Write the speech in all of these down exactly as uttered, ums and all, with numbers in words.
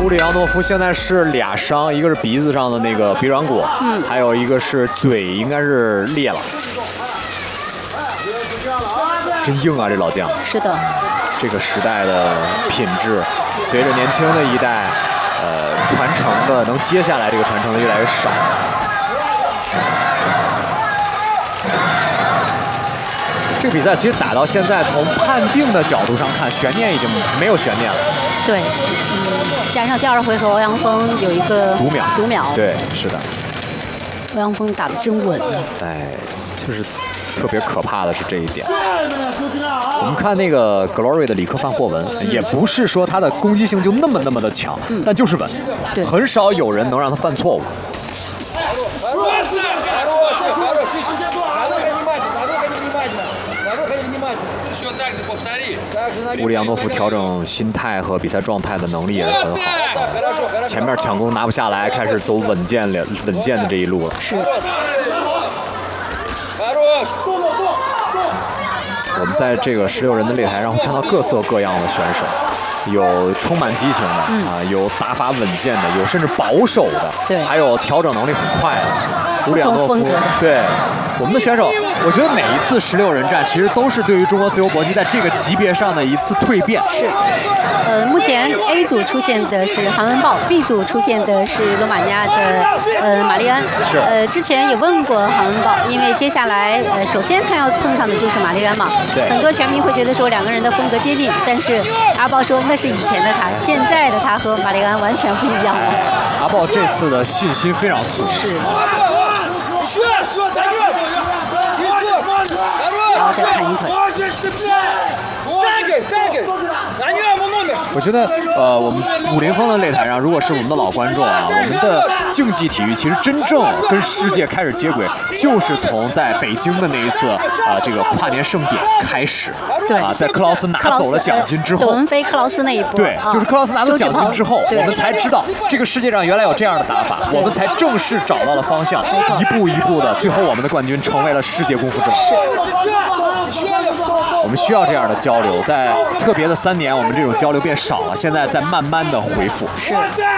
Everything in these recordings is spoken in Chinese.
乌里扬诺夫现在是俩伤，一个是鼻子上的那个鼻软骨，嗯，还有一个是嘴应该是裂了。真硬啊，这老将。 是的。 这个时代的品质，随着年轻的一代，呃，传承的能接下来这个传承的越来越少。这个比赛其实打到现在，从判定的角度上看，悬念已经没有悬念了。 对，嗯，加上第二回合欧阳锋有一个读秒， 读秒， 对，是的。 欧阳锋打得真稳。 哎，就是特别可怕的是这一点。我们看那个 Glory 的里克范霍文，嗯、也不是说他的攻击性就那么那么的强，嗯、但就是稳， 对， 很少有人能让他犯错误。乌里扬诺夫调整心态和比赛状态的能力也是很好的。前面抢攻拿不下来，开始走稳健了、稳健的这一路了。 是。 我们在这个十六人的擂台上会看到各色各样的选手，有充满激情的、嗯、啊，有打法稳健的，有甚至保守的， 对， 还有调整能力很快的。乌里扬诺夫，对我们的选手，我觉得每一次十六人战其实都是对于中国自由搏击在这个级别上的一次蜕变。 是，呃，目前 A 组出现的是韩文豹 ，B 组出现的是罗马尼亚的呃玛丽安。 是， 呃，之前也问过韩文豹，因为接下来呃，首先他要碰上的就是玛丽安嘛。 对。 很多拳迷会觉得说两个人的风格接近，但是阿豹说那是以前的他，现在的他和玛丽安完全不一样了。 阿豹这次的信心非常足。 是。然后再砍一腿。 我觉得，呃，我们武林风的擂台上，如果是我们的老观众啊，我们的竞技体育其实真正跟世界开始接轨，就是从在北京的那一次啊、呃，这个跨年盛典开始。 对啊，在克劳斯拿走了奖金之后， 窦文飞、克劳斯那一波， 对，就是克劳斯拿走奖金之后， 我们才知道这个世界上原来有这样的打法，我们才正式找到了方向，一步一步的，最后我们的冠军成为了世界功夫证。 是。 我们需要这样的交流，在特别的三年，我们这种交流变少了，现在在慢慢的恢复。 是。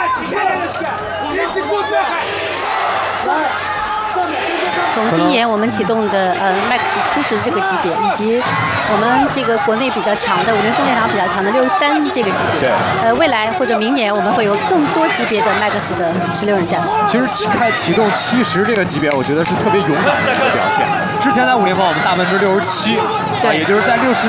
从今年我们启动的呃 Max 七十这个级别，以及我们这个国内比较强的武林风擂场比较强的六十三这个级别， 对， 呃，未来或者明年我们会有更多级别的 Max 的十六人战。 其实开启动七十这个级别，我觉得是特别勇敢的一个表现。之前在武林风我们大分是六十七，啊，也就是在六十。